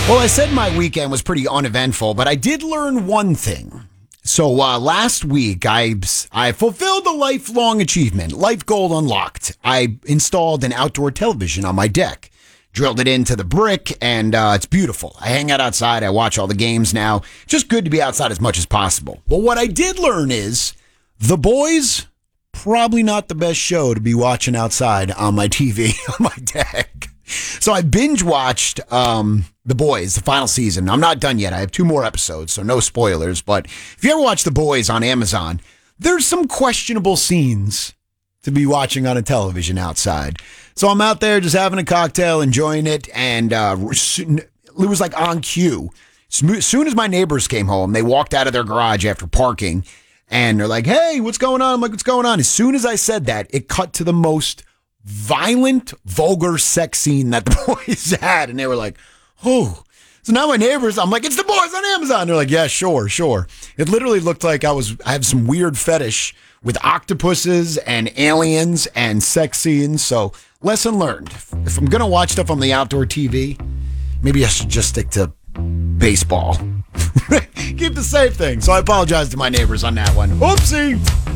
Well, I said my weekend was pretty uneventful, but I did learn one thing. So last week, I fulfilled a lifelong achievement, life goal unlocked. I installed an outdoor television on my deck, drilled it into the brick, and it's beautiful. I hang out outside. I watch all the games now. Just good to be outside as much as possible. But what I did learn is The Boys, probably not the best show to be watching outside on my TV, on my deck. So I binge watched The Boys, the final season. I'm not done yet. I have 2 more episodes, so no spoilers. But if you ever watch The Boys on Amazon, there's some questionable scenes to be watching on a television outside. So I'm out there just having a cocktail, enjoying it, and it was like on cue. As soon as my neighbors came home, they walked out of their garage after parking, and they're like, "Hey, what's going on?" I'm like, "What's going on?" As soon as I said that, it cut to the most violent, vulgar sex scene that The Boys had, and they were like, "Oh." So now my neighbors, I'm like, "It's The Boys on Amazon." They're like, "Yeah, sure." It literally looked like I have some weird fetish with octopuses and aliens and sex scenes. So lesson learned. If I'm going to watch stuff on the outdoor TV, maybe I should just stick to baseball. Keep the safe thing. So I apologize to my neighbors on that one. Oopsie.